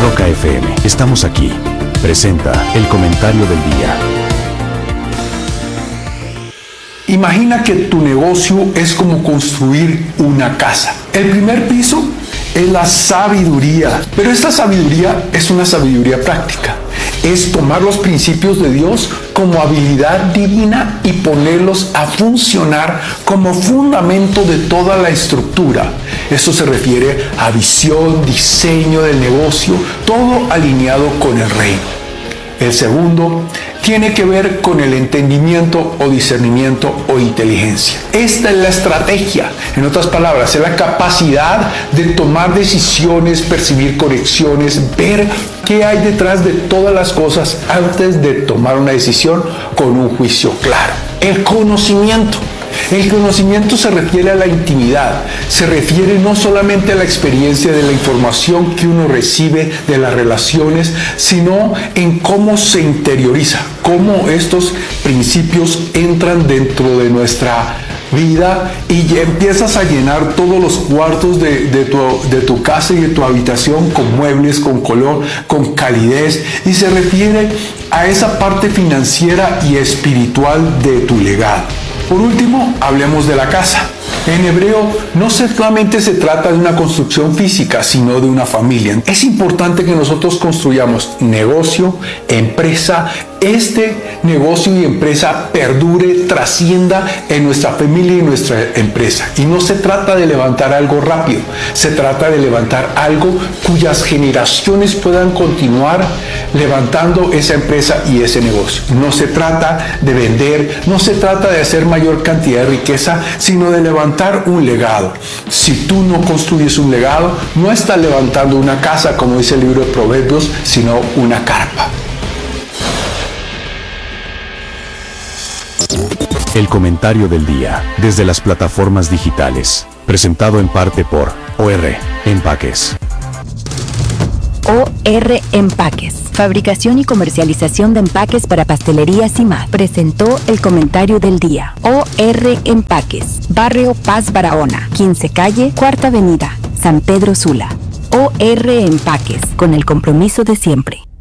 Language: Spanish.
Roca FM, estamos aquí. Presenta el comentario del día. Imagina que tu negocio es como construir una casa. El primer piso es la sabiduría, pero esta sabiduría es una sabiduría práctica. Es tomar los principios de Dios como habilidad divina y ponerlos a funcionar como fundamento de toda la estructura. Esto se refiere a visión, diseño del negocio, todo alineado con el reino. El segundo tiene que ver con el entendimiento o discernimiento o inteligencia. Esta es la estrategia. En otras palabras, es la capacidad de tomar decisiones, percibir conexiones, ver qué hay detrás de todas las cosas antes de tomar una decisión con un juicio claro. El conocimiento. El conocimiento se refiere a la intimidad, se refiere no solamente a la experiencia de la información que uno recibe de las relaciones, sino en cómo se interioriza, cómo estos principios entran dentro de nuestra vida y ya empiezas a llenar todos los cuartos de tu casa y de tu habitación con muebles, con color, con calidez, y se refiere a esa parte financiera y espiritual de tu legado. Por último, hablemos de la casa. En hebreo no solamente se trata de una construcción física, sino de una familia. Es importante que nosotros construyamos negocio, empresa, este negocio y empresa perdure, trascienda en nuestra familia y nuestra empresa. Y no se trata de levantar algo rápido, se trata de levantar algo cuyas generaciones puedan continuar levantando esa empresa y ese negocio. No se trata de vender, no se trata de hacer mayor cantidad de riqueza, sino de levantar un legado. Si tú no construyes un legado, no estás levantando una casa, como dice el libro de Proverbios, sino una carpa. El comentario del día, desde las plataformas digitales, presentado en parte por OR Empaques. OR Empaques, fabricación y comercialización de empaques para pastelerías y más. Presentó el comentario del día. OR Empaques, Barrio Paz Barahona, 15 Calle, Cuarta Avenida, San Pedro Sula. OR Empaques, con el compromiso de siempre.